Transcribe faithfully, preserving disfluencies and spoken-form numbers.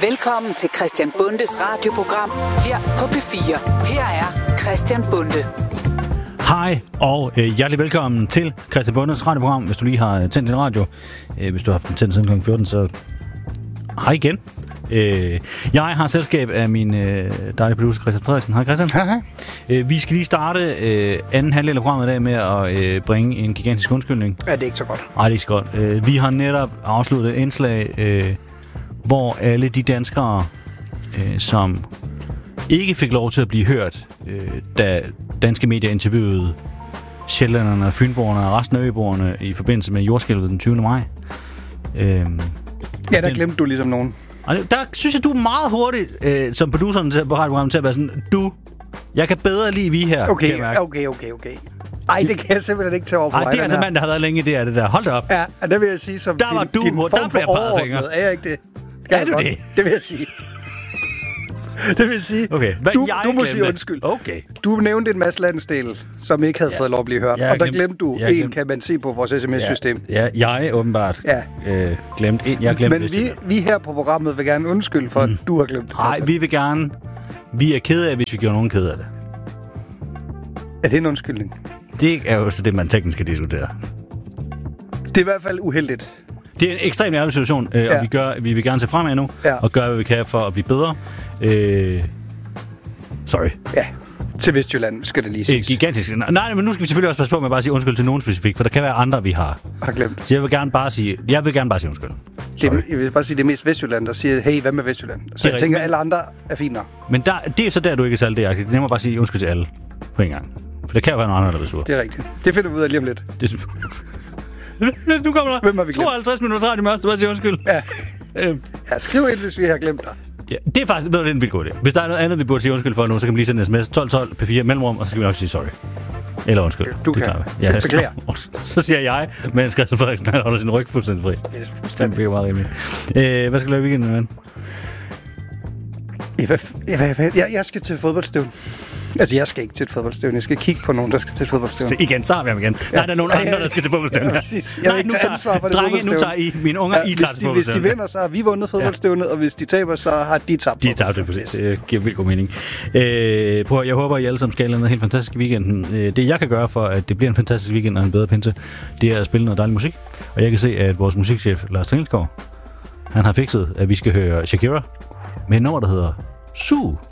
Velkommen til Christian Bundes radioprogram her på P fire. Her er Christian Bunde. Hej og øh, hjertelig velkommen til Christian Bundes radioprogram. Hvis du lige har tændt din radio, øh, hvis du har haft den tændt siden klokken fjorten, så hej igen. Øh, jeg har selskab af min øh, dejlige producer Christian Frederiksen. Hej Christian. Hej hej. Øh, vi skal lige starte øh, anden halvdel af programmet i dag med at øh, bringe en gigantisk undskyldning. Ja, det er ikke så godt. Nej, det er ikke så godt. Øh, vi har netop afsluttet et indslag, øh, hvor alle de danskere, øh, som ikke fik lov til at blive hørt, øh, da danske medier interviewede sjællænderne, fynboerne og resten af øboerne i forbindelse med jordskælvet den tyvende maj. Øh, ja, der glemte du ligesom nogen. Og der synes jeg, du er meget hurtig, øh, som produceren til, på radioprogrammet, til at være sådan, du, jeg kan bedre lide vi her. Okay, okay, okay, okay. Ej, det kan jeg simpelthen ikke tage over for mig. Ej, det er altså mand, der har været længe, det er det der. Hold da op. Ja, og der vil jeg sige, som der din, var du, din hvor, form der bliver peget fingre. Er jeg ikke det? Kan er du godt? det? Det vil jeg sige. Det vil sige, okay. Hvad, du, du må sige undskyld. Okay. Du nævnte en masse landsdele, som ikke havde ja. fået lov at blive hørt. Ja, og der glemte glemte du en, kan man se på vores sms-system. Ja, ja, jeg åbenbart ja. øh, glemte en. Jeg glemte Men vi, vi her på programmet vil gerne undskylde for, mm. at du har glemt det. Nej, vi vil gerne. Vi er kede af, hvis vi gjorde nogen kede af det. Er det en undskyldning? Det er jo så det, man teknisk kan diskutere. Det er i hvert fald uheldigt. Det er en ekstremt ærlig situation, øh, ja. og vi, gør, vi vil gerne se fremad nu, ja. og gøre, hvad vi kan for at blive bedre. Øh, sorry. Ja, til Vestjylland skal det lige siges. Øh, gigantisk. Nej, nej, men nu skal vi selvfølgelig også passe på med at bare sige undskyld til nogen specifikt, for der kan være andre, vi har. Har glemt. Så jeg vil gerne bare sige, jeg vil gerne bare sige undskyld. Det, jeg vil bare sige, det er mest Vestjylland, der siger, hey, hvad med Vestjylland? Så jeg tænker, at alle andre er fine nok. Men der, det er så der, du ikke er særlig det. Det er nemmere bare at sige undskyld til alle på en gang. For det kan jo være nogle andre, der bliver sure. Det er rigtigt. Det finder vi ud af lige om lidt. Det nu kommer der Hvem har vi glemt? tooghalvtreds minutter radio med os, du bare siger undskyld. Ja. Øhm. Ja, skriv ind, hvis vi har glemt dig. Ja, det er faktisk, ved du, det er en vild god idé. Hvis der er noget andet, vi burde sige undskyld for nu, så kan vi lige sende en sms tolv tolv P fire mellemrum, og så skal vi nok sige sorry. Eller undskyld. Du det kan. Ja, jeg beklager. Så siger jeg, mens Christian Frederiksen han holder sin ryg fuldstændig fri. Det er fuldstændig. Det bliver meget rimeligt. Øh, hvad skal du lave i weekenden, ven? Ja, hvad, hvad, hvad, jeg, jeg skal til fodboldstævn. Altså, jeg skal ikke til et fodboldstævn. Jeg skal kigge på nogen, der skal til et fodboldstævn. Så igen, så har vi ham igen. Ja. Nej, der er nogen ja, andre, der skal til fodboldstævn. Ja, ja, Nej, nu tager, drenge, nu tager I, mine unger, ja, I tager til fodboldstævn. Hvis de vinder, så har vi vundet fodboldstævnet, ja. og hvis de taber, så har de tabt. De tager det præcis. Det giver vildt god mening. Øh, prøv, jeg håber, I alle sammen skal have en helt fantastisk weekend. Det, jeg kan gøre for, at det bliver en fantastisk weekend og en bedre pinse, det er at spille noget dejlig musik. Og jeg kan se, at vores musikchef, Lars Tringelskov, han har fikset, at vi skal høre Shakira med et nummer, der hedder Sue.